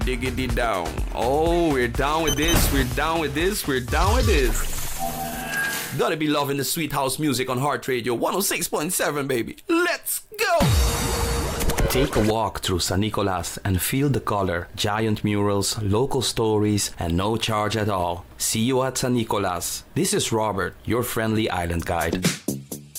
Diggity down. Oh, we're down with this, we're down with this, we're down with this. Gotta be loving the sweet house music on Heart Radio 106.7, baby. Let's go! Take a walk through San Nicolas and feel the color, giant murals, local stories, and no charge at all. See you at San Nicolas. This is Robert, your friendly island guide.